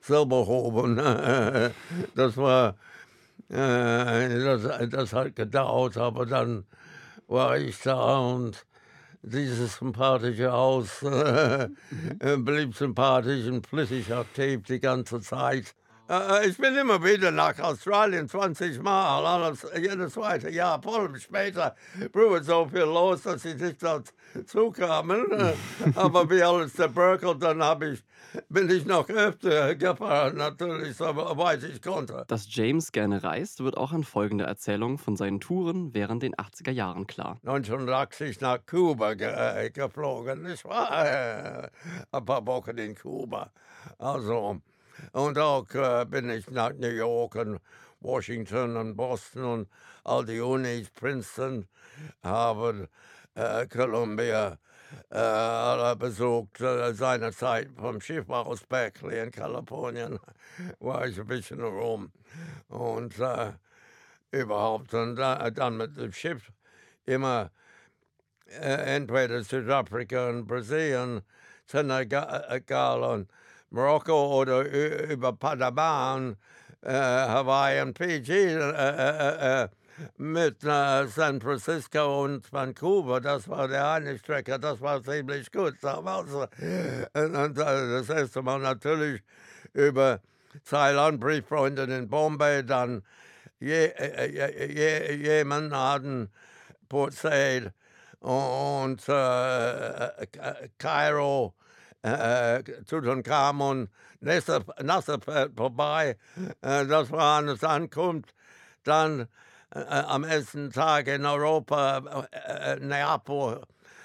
Silberhoben. Das war, das hat gedauert, aber dann war ich da und dieses sympathische Haus Mhm. blieb sympathisch und flüssig aktiv die ganze Zeit. Ich bin immer wieder nach Australien 20 Mal, jedes zweite Jahr. Vor allem später wurde so viel los, dass ich nicht dazu kam. Aber wie alles zerbröckelt, dann bin ich noch öfter gefahren, natürlich, so weit ich konnte. Dass James gerne reist, wird auch an folgender Erzählung von seinen Touren während den 80er Jahren klar. 1980 nach Kuba geflogen. Ich war ein paar Wochen in Kuba. Also, und auch bin ich nach New York und Washington und Boston und all die Unis, Princeton, Harvard, Columbia, alle besucht. Seinerzeit vom Schiff aus Berkeley in Kalifornien war ich ein bisschen rum. Und überhaupt. Und dann mit dem Schiff immer entweder Südafrika und Brasilien, Senegal und Marokko oder über Panama, Hawaii und Fiji mit San Francisco und Vancouver. Das war der eine Strecke, das war ziemlich gut damals. Und das erste Mal natürlich über Ceylon, Brieffreundin in Bombay, dann Jemen, Aden, Port Said und Kairo, Tutankhamun, Nasser vorbei. Das war eine Ankunft. Dann am ersten Tag in Europa, Neapel,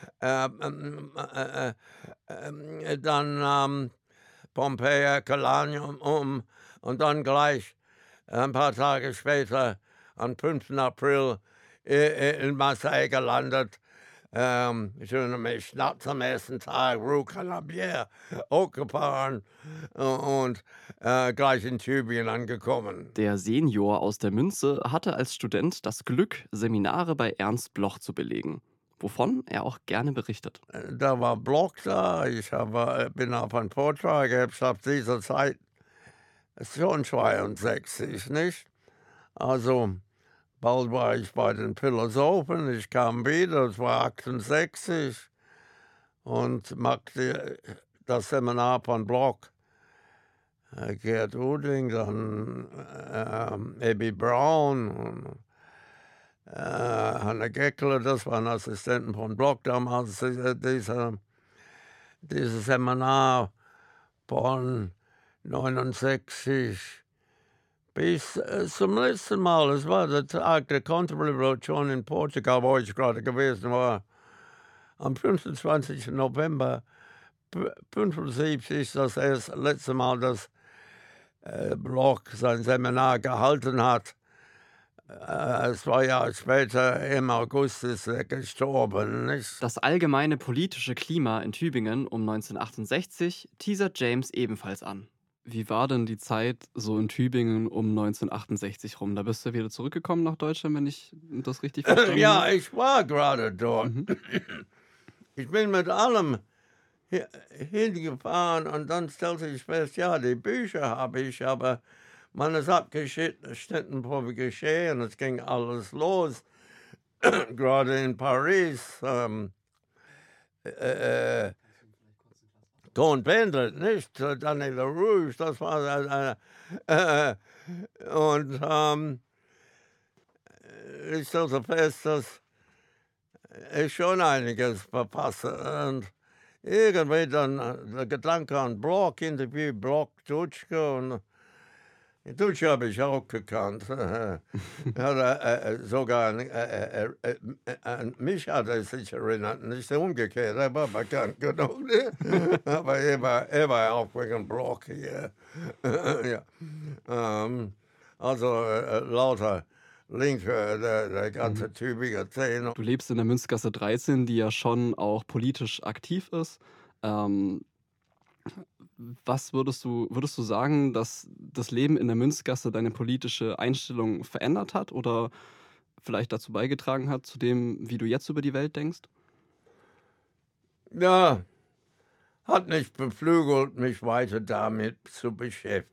dann Pompeji, Calanium und dann gleich ein paar Tage später, am 5. April, in Marseille gelandet. Schön mit Schnaps am ersten Tag, Rue Calabière hochgefahren und gleich in Tübingen angekommen. Der Senior aus der Münze hatte als Student das Glück, Seminare bei Ernst Bloch zu belegen, wovon er auch gerne berichtet. Da war Block da, bin auf einen Vortrag, ich habe dieser Zeit schon 62, nicht? Also bald war ich bei den Philosophen, ich kam wieder, es war 68 und machte das Seminar von Bloch, Gerd Uding, dann Abby Brown und Hanne Geckler, das waren Assistenten von Bloch damals, dieses Seminar von 69 bis zum letzten Mal. Es war der Tag der Konterrevolution in Portugal, wo ich gerade gewesen war. Am 25. November 75 das letzte Mal, dass Bloch sein Seminar gehalten hat. 2 Jahre später, im August, ist er gestorben, nicht? Das allgemeine politische Klima in Tübingen um 1968 teasert James ebenfalls an. Wie war denn die Zeit so in Tübingen um 1968 rum? Da bist du wieder zurückgekommen nach Deutschland, wenn ich das richtig verstanden habe? Ja, ich war gerade dort. Mhm. Ich bin mit allem hingefahren und dann stellte ich fest, ja, die Bücher habe ich, aber man ist abgeschnitten vom Geschehen. Es ging alles los, gerade in Paris. Äh, Tonbändler, nicht? Daniel Rouge, das war und ich stellte fest, dass ich schon einiges verpasse. Und irgendwie dann der Gedanke an Bloch, Interview Bloch, Dutschke und Dutschke habe ich auch gekannt. Ja, sogar an mich hat er sich erinnert, nicht umgekehrt, er war bekannt genug. Aber er war auch wegen Bloch hier. Ja. Also lauter Linke, der Mhm. ganze Tübinger Szene. Du lebst in der Münzgasse 13, die ja schon auch politisch aktiv ist. Ähm, Was würdest du sagen, dass das Leben in der Münzgasse deine politische Einstellung verändert hat oder vielleicht dazu beigetragen hat, zu dem, wie du jetzt über die Welt denkst? Ja, hat mich beflügelt, mich weiter damit zu beschäftigen.